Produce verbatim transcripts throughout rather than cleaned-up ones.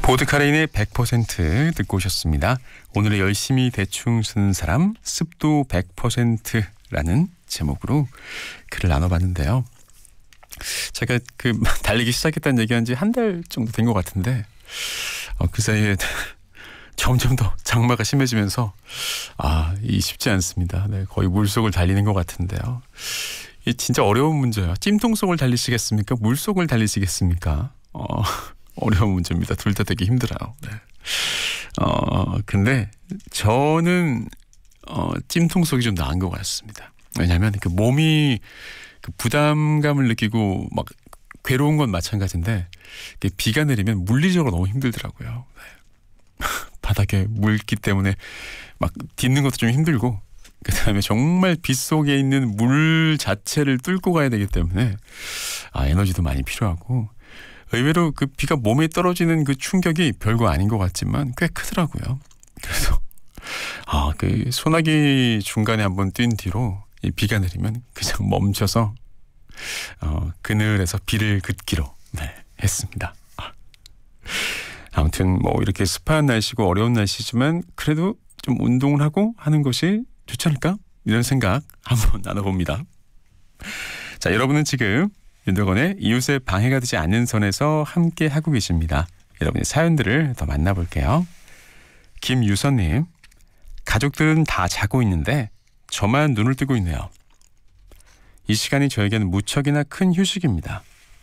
보드카레인의 백 퍼센트 듣고 오셨습니다. 오늘의 열심히 대충 쓰는 사람 습도 백 퍼센트라는 제목으로 글을 나눠봤는데요. 제가 그 달리기 시작했다는 얘기한 지 한 달 정도 된 것 같은데 어, 그 사이에 점점 더 장마가 심해지면서 아, 이 쉽지 않습니다. 네, 거의 물속을 달리는 것 같은데요. 이 진짜 어려운 문제예요. 찜통 속을 달리시겠습니까? 물속을 달리시겠습니까? 어, 어려운 문제입니다. 둘 다 되게 힘들어요. 네. 어, 근데 저는 어, 찜통 속이 좀 나은 것 같습니다. 왜냐하면 그 몸이 그 부담감을 느끼고 막 괴로운 건 마찬가지인데 비가 내리면 물리적으로 너무 힘들더라고요. 네. 바닥에 물기 때문에 막 딛는 것도 좀 힘들고 그 다음에 정말 빗속에 있는 물 자체를 뚫고 가야 되기 때문에 아, 에너지도 많이 필요하고 의외로 그 비가 몸에 떨어지는 그 충격이 별거 아닌 것 같지만 꽤 크더라고요. 그래서 아, 그 소나기 중간에 한번 뛴 뒤로 이 비가 내리면 그냥 멈춰서 어, 그늘에서 비를 긋기로 네, 했습니다. 아. 아무튼 뭐 이렇게 습한 날씨고 어려운 날씨지만 그래도 좀 운동을 하고 하는 것이 좋지 않을까? 이런 생각 한번 나눠봅니다. 자, 여러분은 지금 윤덕원의 이웃의 방해가 되지 않는 선에서 함께 하고 계십니다. 여러분의 사연들을 더 만나볼게요. 김유선님, 가족들은 다 자고 있는데 저만 눈을 뜨고 있네요. 이 시간이 저에게는 무척이나 큰 휴식입니다.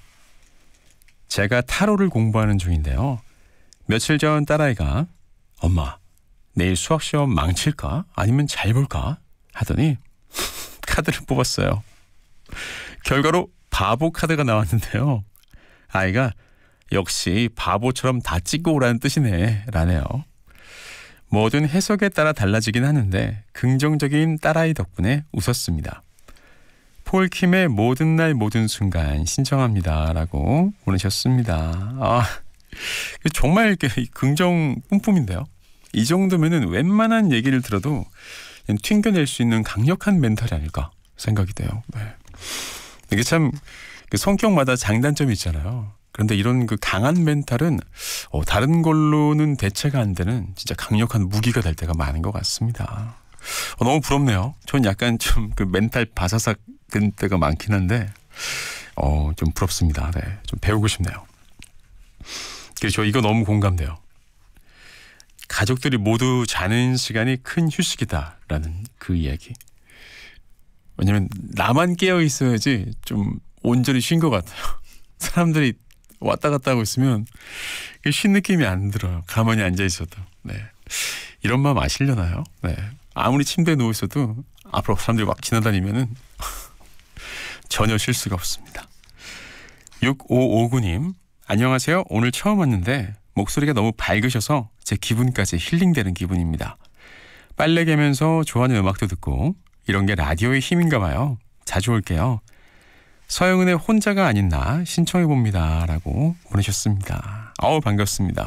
제가 타로를 공부하는 중인데요. 며칠 전 딸아이가 엄마, 내일 수학시험 망칠까? 아니면 잘 볼까? 하더니 카드를 뽑았어요. 결과로 바보 카드가 나왔는데요. 아이가 역시 바보처럼 다 찍고 오라는 뜻이네 라네요. 뭐든 해석에 따라 달라지긴 하는데 긍정적인 딸아이 덕분에 웃었습니다. 폴킴의 모든 날 모든 순간 신청합니다 라고 보내셨습니다. 아, 정말 이렇게 긍정 뿜뿜인데요. 이 정도면은 웬만한 얘기를 들어도 그냥 튕겨낼 수 있는 강력한 멘탈이 아닐까 생각이 돼요. 네. 이게 참 성격마다 장단점이 있잖아요. 그런데 이런 그 강한 멘탈은 어, 다른 걸로는 대체가 안 되는 진짜 강력한 무기가 될 때가 많은 것 같습니다. 어, 너무 부럽네요. 전 약간 좀 그 멘탈 바사삭된 때가 많긴 한데 어, 좀 부럽습니다. 네, 좀 배우고 싶네요. 그렇죠. 이거 너무 공감돼요. 가족들이 모두 자는 시간이 큰 휴식이다라는 그 이야기. 왜냐면 나만 깨어 있어야지 좀 온전히 쉰 것 같아요. 사람들이 왔다 갔다 하고 있으면 쉰 느낌이 안 들어요. 가만히 앉아 있어도. 네. 이런 마음 아시려나요? 네. 아무리 침대에 누워 있어도 앞으로 사람들이 막 지나다니면은 전혀 쉴 수가 없습니다. 육오오구 님, 안녕하세요. 오늘 처음 왔는데 목소리가 너무 밝으셔서 제 기분까지 힐링되는 기분입니다. 빨래 개면서 좋아하는 음악도 듣고 이런 게 라디오의 힘인가 봐요. 자주 올게요. 서영은의 혼자가 아닌 나 신청해봅니다 라고 보내셨습니다. 아우, 반갑습니다.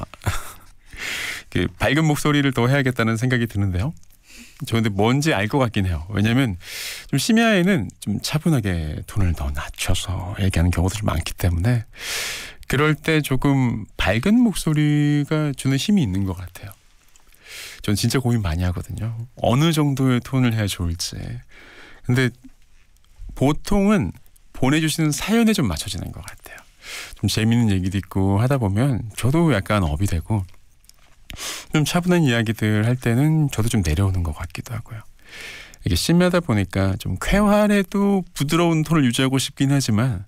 그 밝은 목소리를 더 해야겠다는 생각이 드는데요. 저 근데 뭔지 알 것 같긴 해요. 왜냐면 좀 심야에는 좀 차분하게 톤을 더 낮춰서 얘기하는 경우들이 많기 때문에 그럴 때 조금 밝은 목소리가 주는 힘이 있는 것 같아요. 전 진짜 고민 많이 하거든요. 어느 정도의 톤을 해야 좋을지. 근데 보통은 보내주시는 사연에 좀 맞춰지는 것 같아요. 좀 재미있는 얘기도 있고 하다 보면 저도 약간 업이 되고 좀 차분한 이야기들 할 때는 저도 좀 내려오는 것 같기도 하고요. 이게 심야다 보니까 좀 쾌활해도 부드러운 톤을 유지하고 싶긴 하지만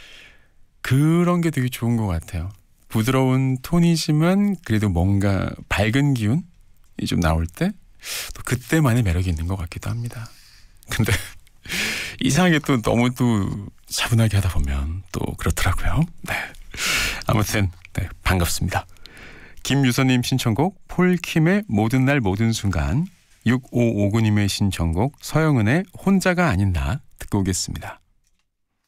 그런 게 되게 좋은 것 같아요. 부드러운 톤이지만 그래도 뭔가 밝은 기운이 좀 나올 때 또 그때만의 매력이 있는 것 같기도 합니다. 근데 이상하게 또 너무 또 차분하게 하다 보면 또 그렇더라고요. 네. 아무튼 네, 반갑습니다. 김유선님 신청곡 폴킴의 모든 날 모든 순간, 육오오구 님의 신청곡 서영은의 혼자가 아닌 나 듣고 오겠습니다.